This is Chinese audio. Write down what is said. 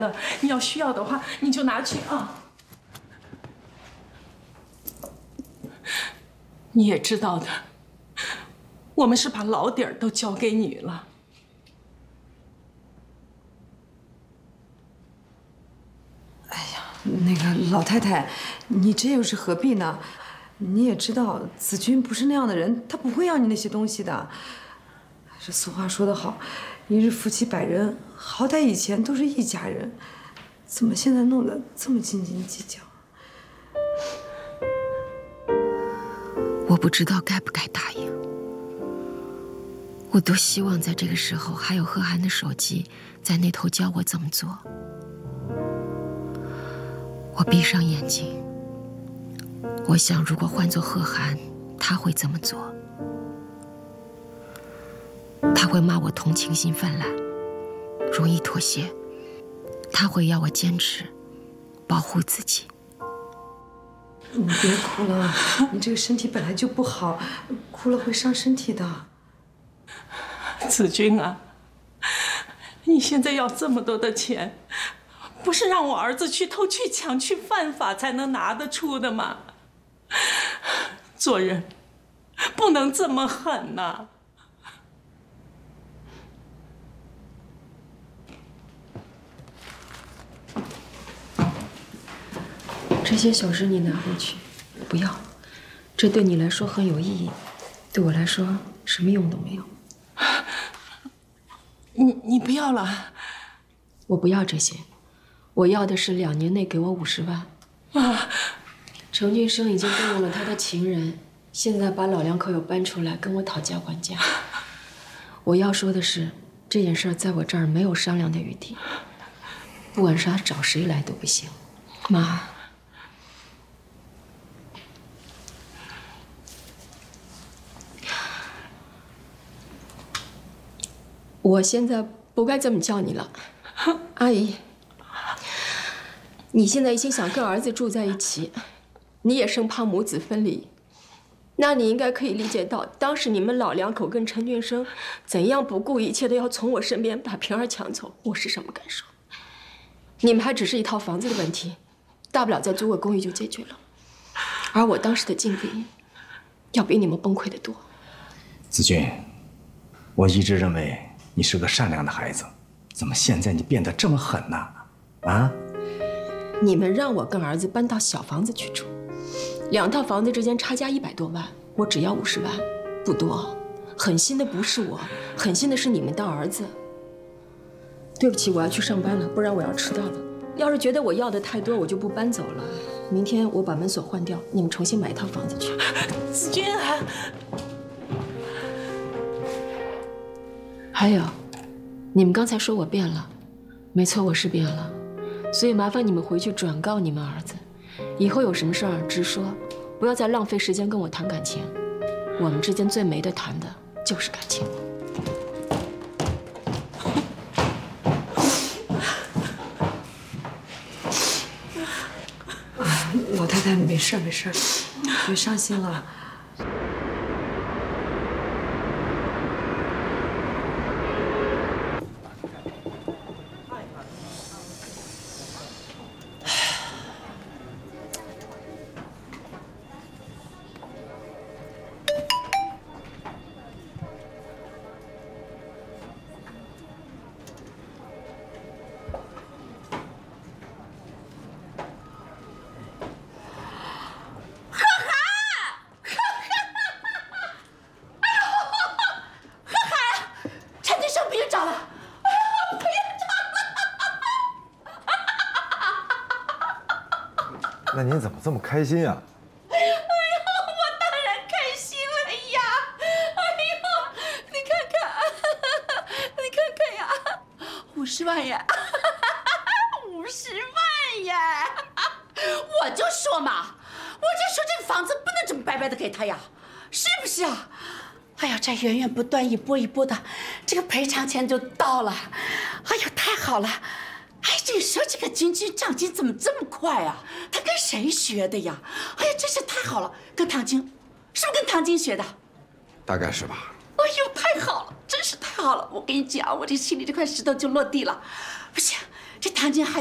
你要需要的话，你就拿去啊。你也知道的，我们是把老底儿都交给你了。 哎呀，那个老太太，你这又是何必呢？你也知道，子君不是那样的人，他不会要你那些东西的。这俗话说得好，一日夫妻百日恩，好歹以前都是一家人，怎么现在弄得这么斤斤计较？ 我不知道该不该答应。我多希望在这个时候还有贺涵的手机在那头教我怎么做。我闭上眼睛，我想如果换做贺涵，他会怎么做？他会骂我同情心泛滥，容易妥协。他会要我坚持，保护自己。 你别哭了，你这个身体本来就不好，哭了会伤身体的。 子君啊，你现在要这么多的钱，不是让我儿子去偷去抢去犯法才能拿得出的吗？做人不能这么狠呐！ 这些首饰你拿回去，不要，这对你来说很有意义，对我来说什么用都没有。 你不要了？ 我不要这些，我要的是2年内给我50万。 啊！ 程俊生已经动用了他的情人，现在把老两口又搬出来跟我讨价还价。我要说的是，这件事在我这儿没有商量的余地，不管是他找谁来都不行。妈。我现在不该这么叫你了，阿姨。你现在一心想跟儿子住在一起，你也生怕母子分离，那你应该可以理解到，当时你们老两口跟陈俊生怎样不顾一切的要从我身边把平儿抢走，我是什么感受？你们还只是一套房子的问题，大不了再租个公寓就解决了，而我当时的境地，要比你们崩溃的多。 子君，我一直认为你是个善良的孩子，怎么现在你变得这么狠呢？啊！ 你们让我跟儿子搬到小房子去住，2套房子之间差价100多万，我只要50万，不多。狠心的不是我，狠心的是你们的儿子。对不起，我要去上班了，不然我要迟到了。要是觉得我要的太多，我就不搬走了。明天我把门锁换掉，你们重新买一套房子去。 子君啊！ 还有，你们刚才说我变了，没错，我是变了。所以麻烦你们回去转告你们儿子，以后有什么事儿直说，不要再浪费时间跟我谈感情。我们之间最没得谈的就是感情。 老太太，没事没事，别伤心了。 那您怎么这么开心呀？ 哎呦，我当然开心了呀！哎呦，你看看，你看看呀，50万呀，50万呀！我就说嘛，这个房子不能这么白白的给他呀，是不是啊？哎呀，这源源不断一波一波的，这个赔偿钱就到了。哎呦，太好了！哎，这说这个军军长进怎么这么快啊？他跟谁学的呀？哎呀，真是太好了！跟唐晶，是不是跟唐晶学的？ 大概是吧。 哎呦，太好了，真是太好了！我跟你讲，我这心里这块石头就落地了。不行， 这谭静还